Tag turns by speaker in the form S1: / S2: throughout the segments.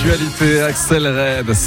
S1: L'actualité accélère de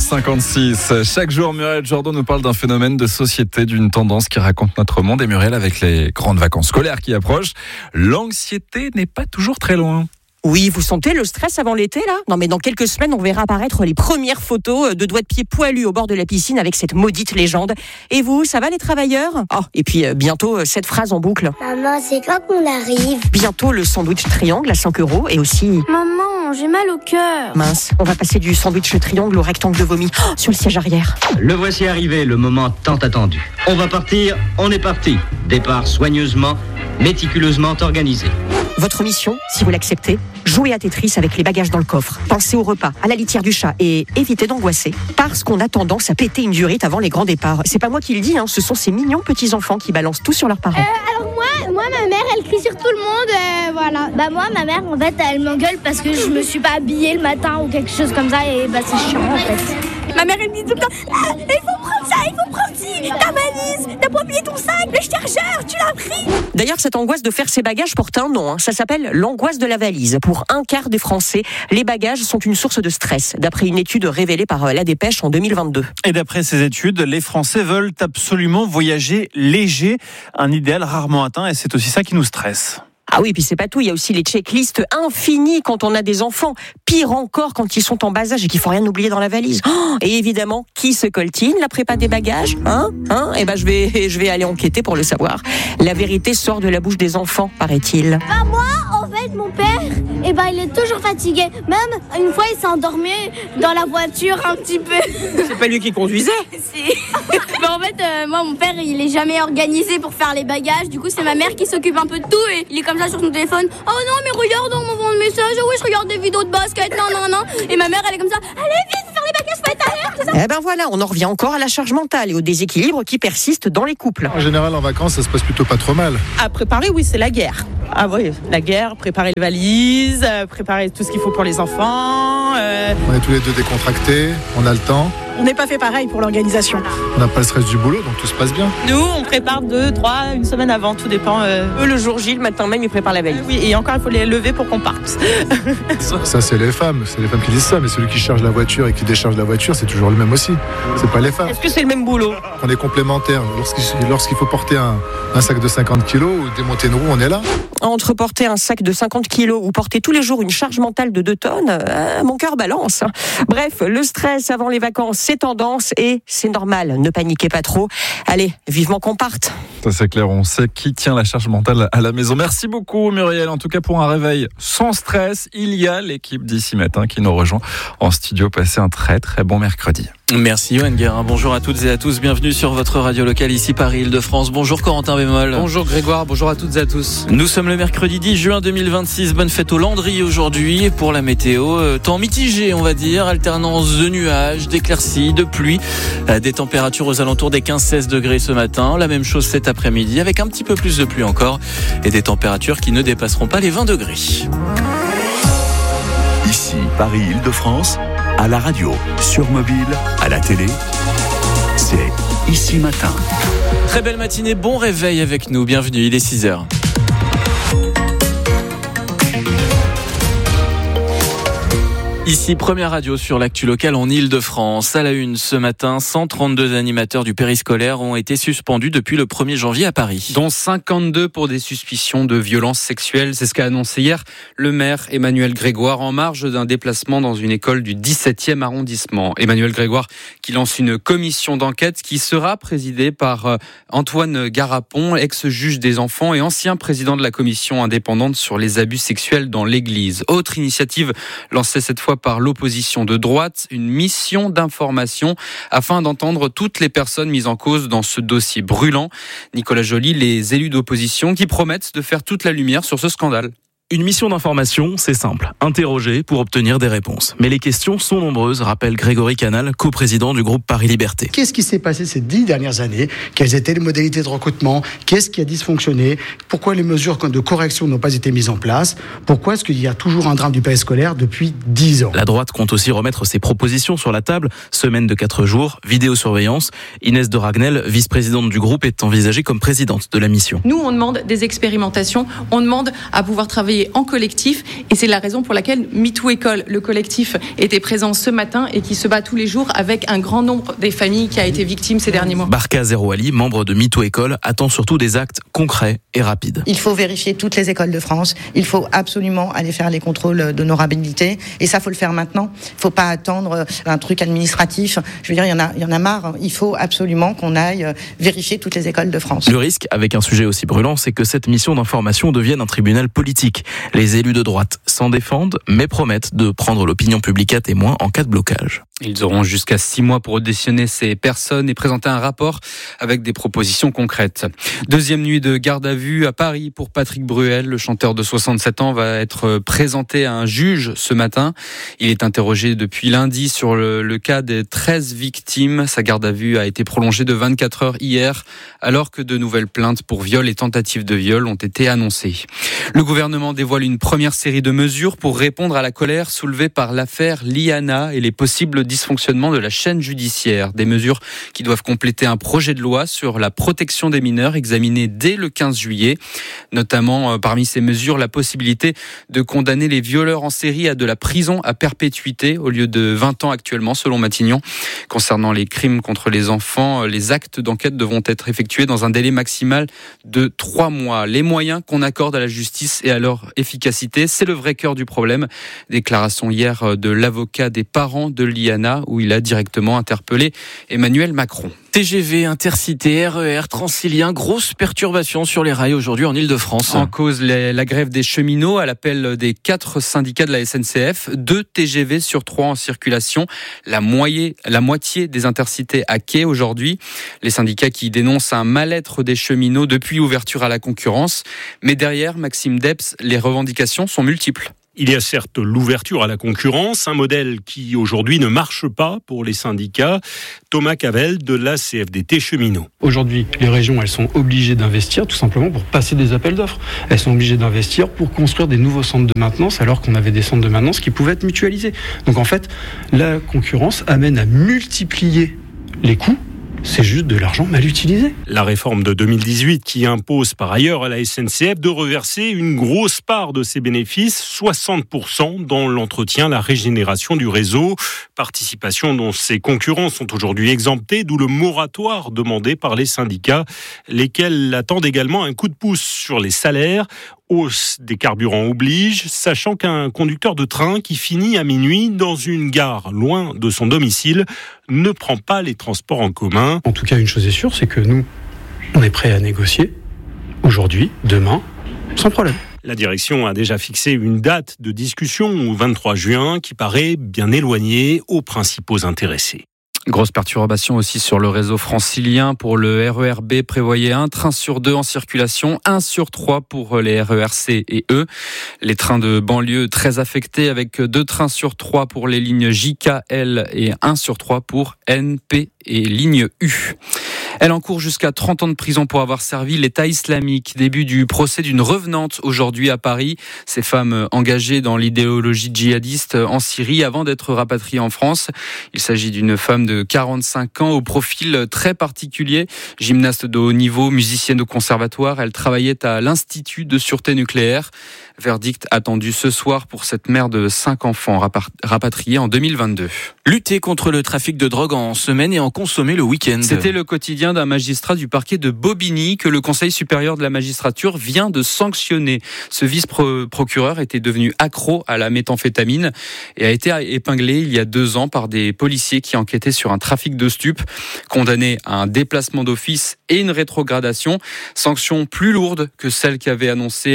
S1: 5h56. Chaque jour, Muriel Jourdan nous parle d'un phénomène de société, d'une tendance qui raconte notre monde. Et Muriel, avec les grandes vacances scolaires qui approchent, l'anxiété n'est pas toujours très loin.
S2: Oui, vous sentez le stress avant l'été, là ? Non, mais dans quelques semaines, on verra apparaître les premières photos de doigts de pied poilus au bord de la piscine avec cette maudite légende. Et vous, ça va les travailleurs ? Oh, et puis bientôt, cette phrase en boucle.
S3: Maman, c'est quand qu'on arrive ?
S2: Bientôt, le sandwich triangle à 5 € et aussi...
S3: Maman, j'ai mal au cœur.
S2: Mince, on va passer du sandwich triangle au rectangle de vomi sur le siège arrière.
S4: Le voici arrivé, le moment tant attendu. On va partir, on est parti. Départ soigneusement, méticuleusement organisé.
S2: Votre mission, si vous l'acceptez, jouez à Tetris avec les bagages dans le coffre. Pensez au repas, à la litière du chat et évitez d'angoisser parce qu'on a tendance à péter une durite avant les grands départs. C'est pas moi qui le dis, ce sont ces mignons petits-enfants qui balancent tout sur leurs parents.
S3: Alors moi, ma mère, elle crie sur tout le monde, voilà. Bah moi, ma mère, en fait, elle m'engueule parce que je me suis pas habillée le matin ou quelque chose comme ça et c'est chiant, en fait. Ma mère, elle me dit tout le temps, il faut prendre ça, il faut prendre ci, ta valise, t'as pas oublié ton sac, le chargeur, tu l'as pris.
S2: D'ailleurs, cette angoisse de faire ses bagages porte un nom. Ça s'appelle l'angoisse de la valise. Pour un quart des Français, les bagages sont une source de stress, d'après une étude révélée par La Dépêche en 2022.
S5: Et d'après ces études, les Français veulent absolument voyager léger, un idéal rarement atteint, et c'est aussi ça qui nous stresse.
S2: Ah oui, puis c'est pas tout, il y a aussi les checklists infinies quand on a des enfants. Pire encore quand ils sont en bas âge et qu'il faut rien oublier dans la valise. Et évidemment, qui se coltine la prépa des bagages ? Eh ben je vais aller enquêter pour le savoir. La vérité sort de la bouche des enfants, paraît-il.
S3: Bah moi, en fait, mon père, il est toujours fatigué. Même une fois, il s'est endormi dans la voiture un petit peu.
S2: C'est pas lui qui conduisait ?
S3: Si. Mais en fait, moi, mon père, il est jamais organisé pour faire les bagages. Du coup, c'est ma mère qui s'occupe un peu de tout et il est comme ça sur son téléphone. Oh non, mais regarde, on m'envoie un message. Oui, je regarde des vidéos de basket. Non. Et ma mère, elle est comme ça. Allez, vite, faire les bagages, faut être à l'heure, tout ça.
S2: Eh ben voilà, on en revient encore à la charge mentale et au déséquilibre qui persiste dans les couples.
S6: En général, en vacances, ça se passe plutôt pas trop mal.
S7: À préparer, oui, c'est la guerre. Ah oui, la guerre, préparer les valises, préparer tout ce qu'il faut pour les enfants.
S6: On est tous les deux décontractés, on a le temps.
S7: On n'est pas fait pareil pour l'organisation.
S6: On n'a pas le stress du boulot, donc tout se passe bien.
S7: Nous, on prépare 2, 3, une semaine avant, tout dépend.
S2: Eux, le jour J, le matin même, ils préparent la veille.
S7: Oui, et encore, il faut les lever pour qu'on parte.
S6: Ça, c'est les femmes qui disent ça, mais celui qui charge la voiture et qui décharge la voiture, c'est toujours le même aussi. C'est pas les femmes.
S2: Est-ce que c'est le même boulot ?
S6: On est complémentaires. Lorsqu'il faut porter un sac de 50 kilos ou démonter une roue, on est là.
S2: Entre porter un sac de 50 kilos ou porter tous les jours une charge mentale de 2 tonnes, mon cœur balance. Bref, le stress avant les vacances, c'est tendance et c'est normal. Ne paniquez pas trop. Allez, vivement qu'on parte.
S1: Ça c'est clair, on sait qui tient la charge mentale à la maison. Merci beaucoup Muriel. En tout cas pour un réveil sans stress, il y a l'équipe d'ici matin qui nous rejoint en studio. Passez un très très bon mercredi.
S8: Merci Yoann Guérin, bonjour à toutes et à tous, bienvenue sur votre radio locale ici Paris-Île-de-France. Bonjour Corentin Bémol.
S9: Bonjour Grégoire, bonjour à toutes et à tous.
S8: Nous sommes le mercredi 10 juin 2026, bonne fête aux Landry aujourd'hui. Pour la météo, temps mitigé on va dire, alternance de nuages, d'éclaircies, de pluie, des températures aux alentours des 15-16 degrés ce matin, la même chose cet après-midi avec un petit peu plus de pluie encore et des températures qui ne dépasseront pas les 20 degrés.
S10: Ici Paris-Île-de-France, à la radio, sur mobile, à la télé, c'est Ici Matin.
S8: Très belle matinée, bon réveil avec nous, bienvenue, il est 6h. Ici, première radio sur l'actu locale en Île-de-France. À la une ce matin, 132 animateurs du périscolaire ont été suspendus depuis le 1er janvier à Paris.
S9: Dont 52 pour des suspicions de violences sexuelles. C'est ce qu'a annoncé hier le maire Emmanuel Grégoire en marge d'un déplacement dans une école du 17e arrondissement. Emmanuel Grégoire qui lance une commission d'enquête qui sera présidée par Antoine Garapon, ex-juge des enfants et ancien président de la commission indépendante sur les abus sexuels dans l'église. Autre initiative lancée cette fois par l'opposition de droite, une mission d'information afin d'entendre toutes les personnes mises en cause dans ce dossier brûlant. Nicolas Joly, les élus d'opposition qui promettent de faire toute la lumière sur ce scandale.
S11: Une mission d'information, c'est simple. Interroger pour obtenir des réponses. Mais les questions sont nombreuses, rappelle Grégory Canal, coprésident du groupe Paris Liberté.
S12: Qu'est-ce qui s'est passé ces 10 dernières années ? Quelles étaient les modalités de recrutement ? Qu'est-ce qui a dysfonctionné ? Pourquoi les mesures de correction n'ont pas été mises en place ? Pourquoi est-ce qu'il y a toujours un drame du périscolaire depuis 10 ans ?
S11: La droite compte aussi remettre ses propositions sur la table. Semaine de 4 jours, vidéosurveillance. Inès de Ragnel, vice-présidente du groupe, est envisagée comme présidente de la mission.
S13: Nous, on demande des expérimentations. On demande à pouvoir travailler travailler en collectif. Et c'est la raison pour laquelle MeToo École, le collectif, était présent ce matin et qui se bat tous les jours avec un grand nombre des familles qui a été victime ces derniers mois.
S11: Barka Zerouali, membre de MeToo École, attend surtout des actes concrets et rapides.
S14: Il faut vérifier toutes les écoles de France. Il faut absolument aller faire les contrôles d'honorabilité. Et ça, faut le faire maintenant. Il ne faut pas attendre un truc administratif. Je veux dire, il y en a marre. Il faut absolument qu'on aille vérifier toutes les écoles de France.
S11: Le risque, avec un sujet aussi brûlant, c'est que cette mission d'information devienne un tribunal politique. Les élus de droite s'en défendent, mais promettent de prendre l'opinion publique à témoin en cas de blocage.
S9: Ils auront jusqu'à 6 mois pour auditionner ces personnes et présenter un rapport avec des propositions concrètes. Deuxième nuit de garde à vue à Paris pour Patrick Bruel. Le chanteur de 67 ans va être présenté à un juge ce matin. Il est interrogé depuis lundi sur le cas des 13 victimes. Sa garde à vue a été prolongée de 24 heures hier, alors que de nouvelles plaintes pour viol et tentatives de viol ont été annoncées. Le gouvernement dévoile une première série de mesures pour répondre à la colère soulevée par l'affaire Liana et les possibles dysfonctionnements de la chaîne judiciaire. Des mesures qui doivent compléter un projet de loi sur la protection des mineurs examiné dès le 15 juillet. Notamment, parmi ces mesures, la possibilité de condamner les violeurs en série à de la prison à perpétuité au lieu de 20 ans actuellement, selon Matignon. Concernant les crimes contre les enfants, les actes d'enquête devront être effectués dans un délai maximal de 3 mois. Les moyens qu'on accorde à la justice et à leur efficacité, c'est le vrai cœur du problème. Déclaration hier de l'avocat des parents de Liana, où il a directement interpellé Emmanuel Macron.
S8: TGV, Intercité, RER, Transilien, grosse perturbation sur les rails aujourd'hui en Ile-de-France.
S9: En cause, la grève des cheminots à l'appel des 4 syndicats de la SNCF. 2 TGV sur 3 en circulation. La moitié des Intercités à quai aujourd'hui. Les syndicats qui dénoncent un mal-être des cheminots depuis l'ouverture à la concurrence. Mais derrière, Maxime Debs, les revendications sont multiples.
S15: Il y a certes l'ouverture à la concurrence, un modèle qui aujourd'hui ne marche pas pour les syndicats. Thomas Cavelle de la CFDT Cheminots.
S16: Aujourd'hui, les régions, elles sont obligées d'investir tout simplement pour passer des appels d'offres. Elles sont obligées d'investir pour construire des nouveaux centres de maintenance alors qu'on avait des centres de maintenance qui pouvaient être mutualisés. Donc en fait, la concurrence amène à multiplier les coûts. C'est juste de l'argent mal utilisé.
S15: La réforme de 2018 qui impose par ailleurs à la SNCF de reverser une grosse part de ses bénéfices, 60% dans l'entretien, la régénération du réseau. Participation dont ses concurrents sont aujourd'hui exemptés, d'où le moratoire demandé par les syndicats, lesquels attendent également un coup de pouce sur les salaires. Hausse des carburants oblige, sachant qu'un conducteur de train qui finit à minuit dans une gare loin de son domicile ne prend pas les transports en commun.
S16: En tout cas, une chose est sûre, c'est que nous, on est prêts à négocier aujourd'hui, demain, sans problème.
S15: La direction a déjà fixé une date de discussion au 23 juin qui paraît bien éloignée aux principaux intéressés.
S9: Grosse perturbation aussi sur le réseau francilien. Pour le RER-B, prévoyez 1 train sur 2 en circulation, 1 sur 3 pour les RER-C et E. Les trains de banlieue très affectés avec 2 trains sur 3 pour les lignes JK, L et 1 sur 3 pour N, P et ligne U. Elle encourt jusqu'à 30 ans de prison pour avoir servi l'État islamique. Début du procès d'une revenante aujourd'hui à Paris. Ces femmes engagées dans l'idéologie djihadiste en Syrie avant d'être rapatriées en France. Il s'agit d'une femme de 45 ans au profil très particulier. Gymnaste de haut niveau, musicienne au conservatoire. Elle travaillait à l'Institut de sûreté nucléaire. Verdict attendu ce soir pour cette mère de 5 enfants rapatriés en 2022.
S8: Lutter contre le trafic de drogue en semaine et en consommer le week-end.
S9: C'était le quotidien d'un magistrat du parquet de Bobigny que le Conseil supérieur de la magistrature vient de sanctionner. Ce vice-procureur était devenu accro à la méthamphétamine et a été épinglé il y a 2 ans par des policiers qui enquêtaient sur un trafic de stupes, condamné à un déplacement d'office et une rétrogradation. Sanction plus lourde que celle qu'avait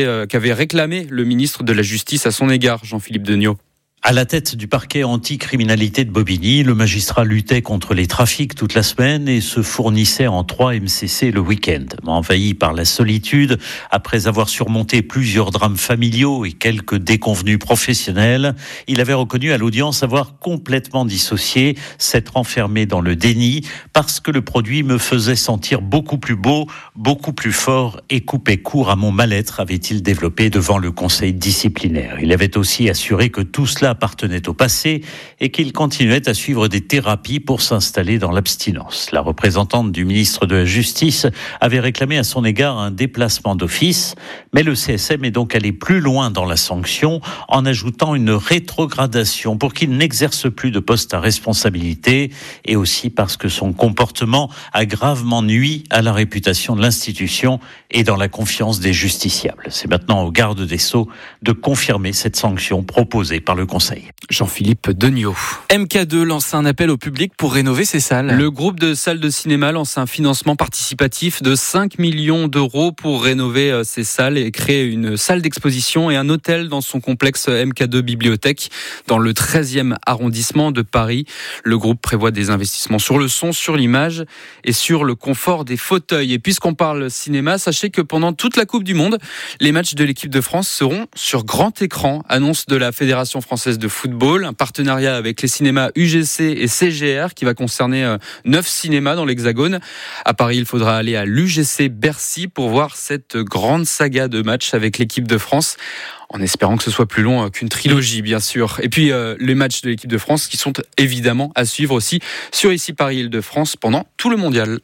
S9: réclamé le ministre de la Justice à son égard, Jean-Philippe Degnaud.
S17: À la tête du parquet anti-criminalité de Bobigny, le magistrat luttait contre les trafics toute la semaine et se fournissait en 3 MCC le week-end. Envahi par la solitude, après avoir surmonté plusieurs drames familiaux et quelques déconvenus professionnels, il avait reconnu à l'audience avoir complètement dissocié, s'être enfermé dans le déni parce que le produit me faisait sentir beaucoup plus beau, beaucoup plus fort et coupait court à mon mal-être, avait-il développé devant le conseil disciplinaire. Il avait aussi assuré que tout cela cela appartenait au passé et qu'il continuait à suivre des thérapies pour s'installer dans l'abstinence. La représentante du ministre de la Justice avait réclamé à son égard un déplacement d'office, mais le CSM est donc allé plus loin dans la sanction en ajoutant une rétrogradation pour qu'il n'exerce plus de poste à responsabilité et aussi parce que son comportement a gravement nui à la réputation de l'institution et dans la confiance des justiciables. C'est maintenant au garde des Sceaux de confirmer cette sanction proposée par le Conseil.
S9: Jean-Philippe Degnaud.
S8: MK2 lance un appel au public pour rénover ses salles.
S9: Le groupe de salles de cinéma lance un financement participatif de 5 millions d'euros pour rénover ses salles et créer une salle d'exposition et un hôtel dans son complexe MK2 Bibliothèque dans le 13e arrondissement de Paris. Le groupe prévoit des investissements sur le son, sur l'image et sur le confort des fauteuils. Et puisqu'on parle cinéma, sachez que pendant toute la Coupe du Monde, les matchs de l'équipe de France seront sur grand écran. Annonce de la Fédération française de football, un partenariat avec les cinémas UGC et CGR qui va concerner 9 cinémas dans l'Hexagone. À Paris, il faudra aller à l'UGC Bercy pour voir cette grande saga de matchs avec l'équipe de France, en espérant que ce soit plus long qu'une trilogie, bien sûr. Et puis, les matchs de l'équipe de France qui sont évidemment à suivre aussi sur Ici Paris-Île-de-France pendant tout le mondial.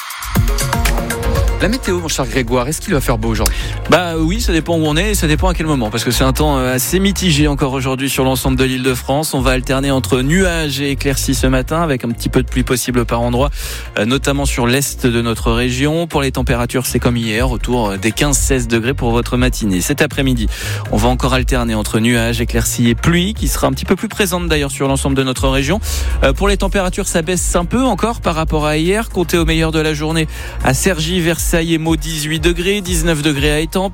S9: La météo, mon cher Grégoire, est-ce qu'il va faire beau aujourd'hui ?
S8: Bah oui, ça dépend où on est et ça dépend à quel moment, parce que c'est un temps assez mitigé encore aujourd'hui sur l'ensemble de l'Île-de-France. On va alterner entre nuages et éclaircies ce matin, avec un petit peu de pluie possible par endroit, notamment sur l'est de notre région. Pour les températures, c'est comme hier, autour des 15-16 degrés pour votre matinée. Cet après-midi, on va encore alterner entre nuages, éclaircies et pluie, qui sera un petit peu plus présente d'ailleurs sur l'ensemble de notre région. Pour les températures, ça baisse un peu encore par rapport à hier. Comptez au meilleur de la journée à Cergy, Versailles et Meaux, 18 degrés, 19 degrés à Étampes,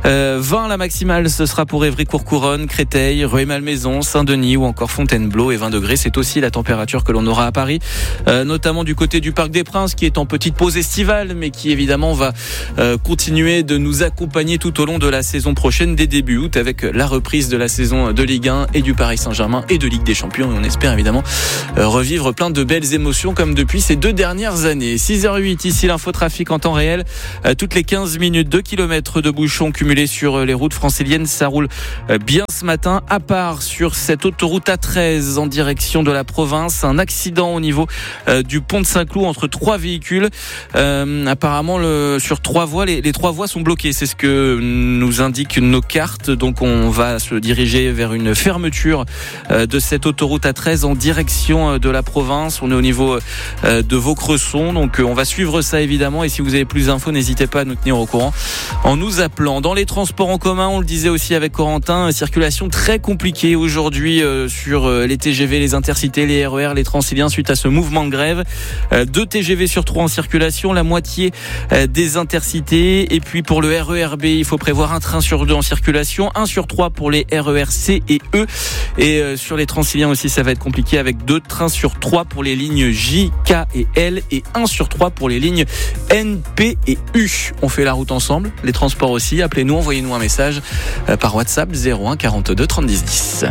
S8: 20 la maximale, ce sera pour Évry-Courcouronnes, Créteil, Rueil-Malmaison, Saint-Denis ou encore Fontainebleau, et 20 degrés, c'est aussi la température que l'on aura à Paris, notamment du côté du Parc des Princes qui est en petite pause estivale, mais qui évidemment va continuer de nous accompagner tout au long de la saison prochaine dès début août avec la reprise de la saison de Ligue 1 et du Paris Saint-Germain et de Ligue des Champions, et on espère évidemment revivre plein de belles émotions comme depuis ces 2 dernières années. 6h08, ici l'infotrafic en temps réel. Toutes les 15 minutes, 2 km de bouchons cumulés sur les routes franciliennes. Ça roule bien ce matin, à part sur cette autoroute A13 en direction de la province. Un accident au niveau du pont de Saint-Cloud entre 3 véhicules. Apparemment, sur 3 voies, les 3 voies sont bloquées. C'est ce que nous indiquent nos cartes. Donc, on va se diriger vers une fermeture de cette autoroute A13 en direction de la province. On est au niveau de Vaucresson. Donc, on va suivre ça évidemment. Et si vous avez plus d'infos, n'hésitez pas à nous tenir au courant en nous appelant. Dans les transports en commun, on le disait aussi avec Corentin, circulation très compliquée aujourd'hui sur les TGV, les Intercités, les RER, les Transiliens suite à ce mouvement de grève. 2 TGV sur 3 en circulation, la moitié des Intercités. Et puis pour le RER B, il faut prévoir un train sur 2 en circulation, 1 sur 3 pour les RER C et E. Et sur les Transiliens aussi, ça va être compliqué avec 2 trains sur 3 pour les lignes J, K et L et 1 sur 3 pour les lignes N, P et U. On fait la route ensemble, les transports aussi. Appelez-nous, envoyez-nous un message par WhatsApp 01 42 30 10 10.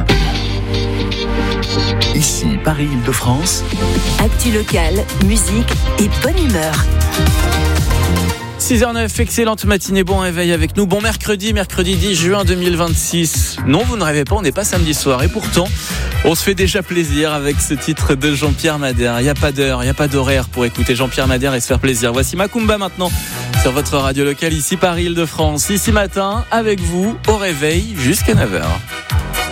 S10: Ici Paris-Île-de-France.
S18: Actu locale, musique et bonne humeur.
S8: 6h09, excellente matinée, bon réveil avec nous. Bon mercredi 10 juin 2026. Non, vous ne rêvez pas, on n'est pas samedi soir. Et pourtant, on se fait déjà plaisir avec ce titre de Jean-Pierre Madère. Il n'y a pas d'heure, il n'y a pas d'horaire pour écouter Jean-Pierre Madère et se faire plaisir. Voici Macumba maintenant sur votre radio locale ici Paris-Île-de-France. Ici matin, avec vous, au réveil jusqu'à 9h.